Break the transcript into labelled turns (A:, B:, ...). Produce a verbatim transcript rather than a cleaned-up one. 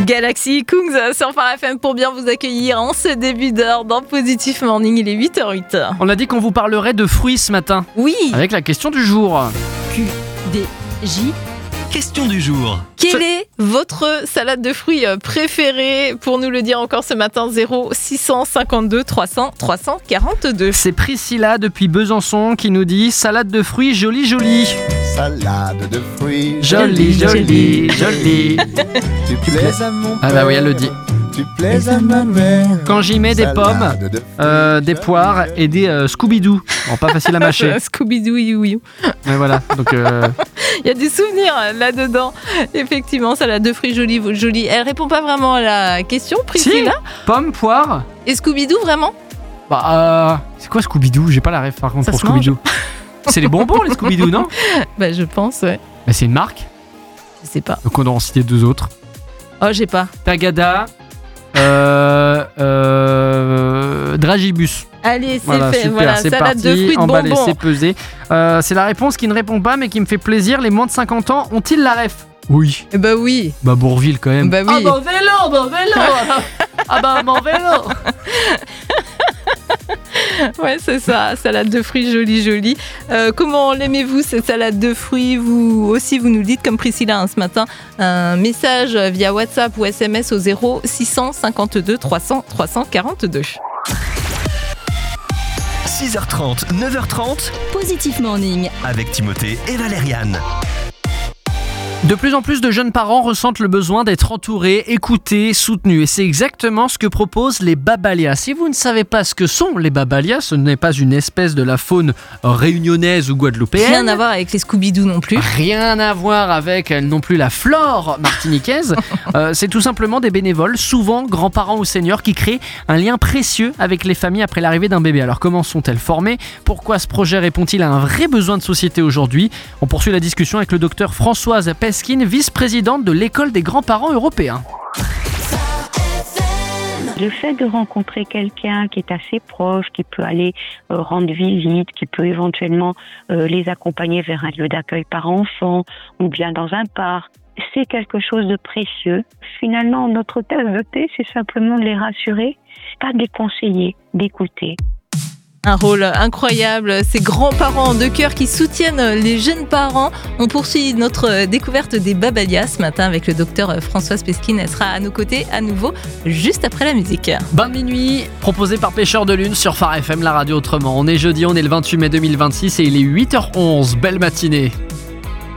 A: Galaxy Kungs sur Phare F M pour bien vous accueillir en ce début d'heure dans Positif Morning. Il est huit heures huit.
B: On a dit qu'on vous parlerait de fruits ce matin.
A: Oui.
B: Avec la question du jour.
A: Q D J.
C: Question du jour.
A: Quelle est votre salade de fruits préférée? Pour nous le dire encore ce matin, zéro six cent cinquante-deux trois cents trois cent quarante-deux.
B: C'est Priscilla depuis Besançon qui nous dit salade de fruits jolie jolie.
D: Salade de fruits
B: Jolie jolie jolie.
D: Tu plais à mon
B: Ah bah oui, elle le dit.
D: Tu plais à ma mère.
B: Quand j'y mets des pommes,
D: Salade de fruits
B: euh, des poires et des euh, Scooby-Doo. Bon, pas facile à mâcher.
A: Scooby-Doo, you, you.
B: Mais voilà, donc euh,
A: Il y a des souvenirs là-dedans. Effectivement, salade de fruits jolie, jolie. Elle répond pas vraiment à la question, Priscilla.
B: si, pommes, poires.
A: Et Scooby-Doo, vraiment?
B: Bah, euh, c'est quoi Scooby-Doo? J'ai pas la ref par contre
A: Ça
B: pour
A: se mange
B: Scooby-Doo. C'est les bonbons les Scooby-Doo, non?
A: Bah, je pense, ouais.
B: Bah, c'est une marque.
A: Je sais pas.
B: Donc on doit en citer deux autres.
A: Oh, j'ai pas.
B: Tagada, euh, euh, Dragibus.
A: Allez, c'est
B: Voilà,
A: fait.
B: super,
A: Voilà,
B: c'est
A: salade
B: parti,
A: de fruits de
B: emballé,
A: bonbons.
B: c'est pesé. Euh, c'est la réponse qui ne répond pas mais qui me fait plaisir. Les moins de cinquante ans ont-ils la ref? Oui.
A: Eh bah oui.
B: Bah Bourville quand même.
A: Bah oui.
B: Ah bah vélo, bah vélo. Ah bah mon vélo.
A: Ouais, c'est ça, salade de fruits jolie, jolie. Euh, comment l'aimez-vous, cette salade de fruits? Vous aussi, vous nous le dites comme Priscilla hein, ce matin. Un message via WhatsApp ou S M S au zéro six cent cinquante-deux trois cents trois cent quarante-deux.
C: six heures trente, neuf heures trente,
E: Positif Morning.
C: avec Timothée et Valériane.
B: De plus en plus de jeunes parents ressentent le besoin d'être entourés, écoutés, soutenus. Et c'est exactement ce que proposent les babalias. Si vous ne savez pas ce que sont les babalias, ce n'est pas une espèce de la faune réunionnaise ou guadeloupéenne.
A: Rien à voir avec les Scooby-Doo non plus.
B: Rien à voir avec euh, non plus la flore martiniquaise. Euh, c'est tout simplement des bénévoles, souvent grands-parents ou seniors, qui créent un lien précieux avec les familles après l'arrivée d'un bébé. Alors comment sont-elles formées? Pourquoi ce projet répond-il à un vrai besoin de société aujourd'hui? On poursuit la discussion avec le docteur Françoise Peskin, vice-présidente de l'école des grands-parents européens.
F: Le fait de rencontrer quelqu'un qui est assez proche, qui peut aller euh, rendre visite, qui peut éventuellement euh, les accompagner vers un lieu d'accueil par enfant ou bien dans un parc, c'est quelque chose de précieux. Finalement, notre tasse de thé, c'est simplement de les rassurer, pas de les conseiller, d'écouter.
A: Un rôle incroyable, ces grands-parents de cœur qui soutiennent les jeunes parents. On poursuit notre découverte des babalias ce matin avec le docteur Françoise Peskin. Elle sera à nos côtés à nouveau juste après la musique.
B: Bain de minuit, proposé par Pêcheur de Lune sur Phare F M, la radio autrement. On est jeudi, on est le vingt-huit mai deux mille vingt-six et il est huit heures onze. Belle matinée.